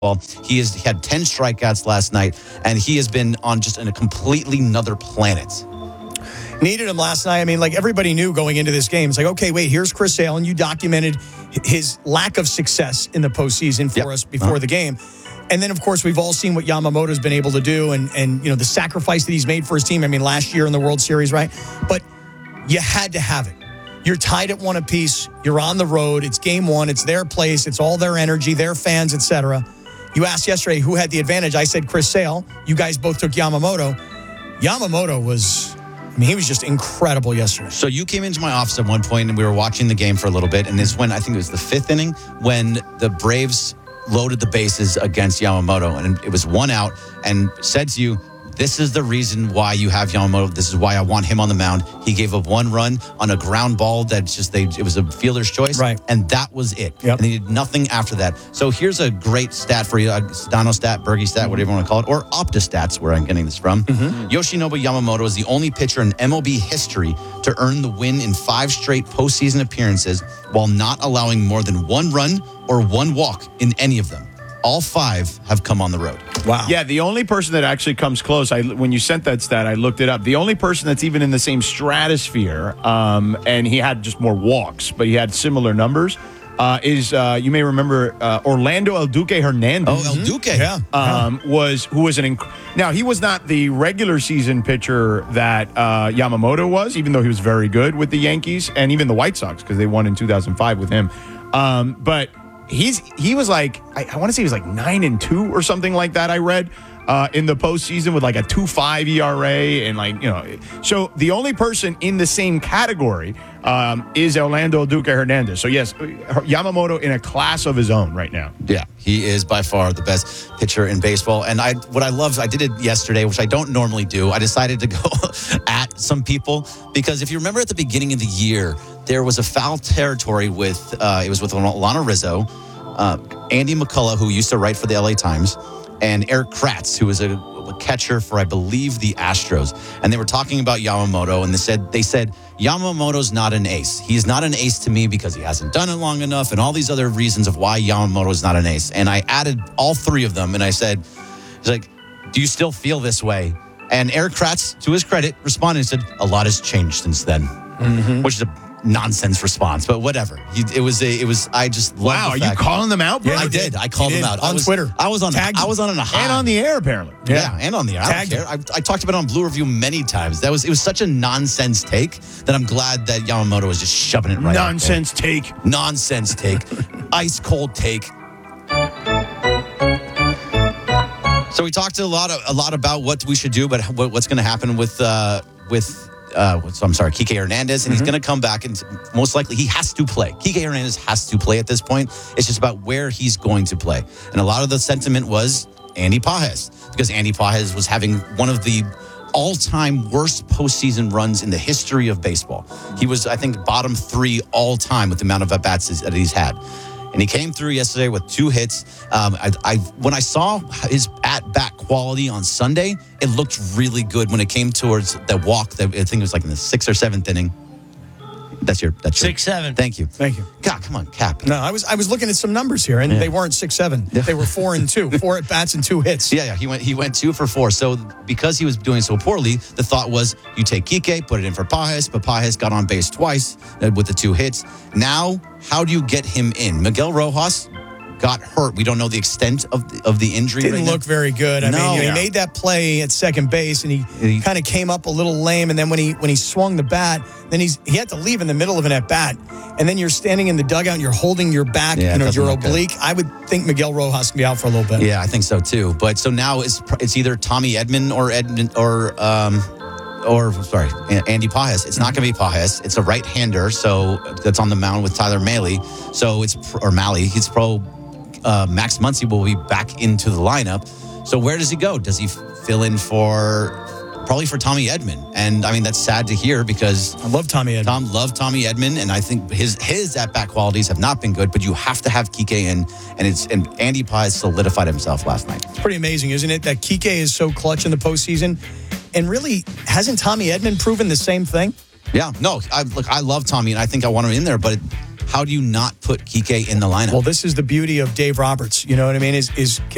Well, he had 10 strikeouts last night, and he has been on just a completely another planet. Needed him last night. I mean, like everybody knew going into this game. It's like, okay, wait, here's Chris Sale, and you documented his lack of success in the postseason for us before the game. And then, of course, we've all seen what Yamamoto's been able to do and the sacrifice that he's made for his team. I mean, last year in the World Series, right? But you had to have it. You're tied at one apiece. You're on the road. It's game one. It's their place. It's all their energy, their fans, etc. You asked yesterday who had the advantage. I said Chris Sale. You guys both took Yamamoto. Yamamoto was... he was just incredible yesterday. So you came into my office at one point, and we were watching the game for a little bit, and it's when, I think it was the fifth inning, when the Braves loaded the bases against Yamamoto, and it was one out, and said to you, this is the reason why you have Yamamoto. This is why I want him on the mound. He gave up one run on a ground ball that's just, it was a fielder's choice. Right. And that was it. Yep. And he did nothing after that. So here's a great stat for you, Sedano stat, Bergie stat, whatever you want to call it, or Opta-stats, where I'm getting this from. Yoshinobu Yamamoto is the only pitcher in MLB history to earn the win in 5 straight postseason appearances while not allowing more than one run or one walk in any of them. All 5 have come on the road. Wow. Yeah, the only person that actually comes close, when you sent that stat, I looked it up. The only person that's even in the same stratosphere, and he had just more walks, but he had similar numbers, is, you may remember, Orlando El Duque Hernandez. Oh, El Duque. Yeah. Now, he was not the regular season pitcher that Yamamoto was, even though he was very good with the Yankees and even the White Sox, because they won in 2005 with him. But he was like, I want to say he was like 9-2 or something like that, I read, in the postseason with like a 2.5 ERA and so the only person in the same category is Orlando Duque Hernandez. So yes, Yamamoto in a class of his own right now. Yeah, he is by far the best pitcher in baseball. And I did it yesterday, which I don't normally do. I decided to go at some people because if you remember at the beginning of the year, there was a foul territory with it was with Alana Rizzo, Andy McCullough, who used to write for the LA Times, and Eric Kratz, who was a catcher for, I believe, the Astros. And they were talking about Yamamoto, and they said Yamamoto's not an ace. He's not an ace to me because he hasn't done it long enough, and all these other reasons of why Yamamoto is not an ace. And I added all 3 of them, and I said, he's like, do you still feel this way? And Eric Kratz, to his credit, responded and said, a lot has changed since then, which is a nonsense response, but whatever. I just love Wow, are you calling them out, bro? I did. I called them out on Twitter. I was on a high. And on the air, apparently. Yeah, and on the air. I don't care. I talked about it on Blue Review many times. It was such a nonsense take that I'm glad that Yamamoto was just shoving it right out there. Nonsense take. Ice cold take. So we talked a lot about what we should do, but what's going to happen with Kike Hernandez, and he's going to come back, and most likely he has to play. Kike Hernandez has to play at this point. It's just about where he's going to play. And a lot of the sentiment was Andy Pages, because Andy Pages was having one of the all-time worst postseason runs in the history of baseball. He was, I think, bottom 3 all-time with the amount of at-bats that he's had. And he came through yesterday with 2 hits. When I saw his at-bat quality on Sunday, it looked really good when it came towards the walk. I think it was like in the 6th or 7th inning. That's your 6-7. Thank you. God, come on, Cap. No, I was looking at some numbers here, and they weren't 6-7. They were 4-2, 4 at bats and 2 hits. Yeah. He went 2 for 4. So because he was doing so poorly, the thought was you take Kike, put it in for Pages, but Pages got on base twice with the 2 hits. Now, how do you get him in? Miguel Rojas got hurt. We don't know the extent of the injury. Didn't look very good. I mean, he No. made that play at second base, and he kind of came up a little lame. And then when he swung the bat, then he had to leave in the middle of an at bat. And then you're standing in the dugout, and you're holding your back, you're oblique. Good. I would think Miguel Rojas can be out for a little bit. Yeah, I think so too. But so now it's either Tommy Edman or Andy Pages. It's not going to be Pages. It's a right-hander, so that's on the mound with Tyler Mahle. So Mahle. He's Max Muncy will be back into the lineup. So where does he go? Does he fill in probably for Tommy Edman? And I mean, that's sad to hear because I love Tommy Edman. Tom loved Tommy Edman, and I think his at-bat qualities have not been good, but you have to have Kike in, and Andy Pages solidified himself last night. It's pretty amazing, isn't it, that Kike is so clutch in the postseason? And really, hasn't Tommy Edman proven the same thing? Yeah, no, I love Tommy, and I think I want him in there, but how do you not put Kike in the lineup? Well, this is the beauty of Dave Roberts. You know what I mean? Is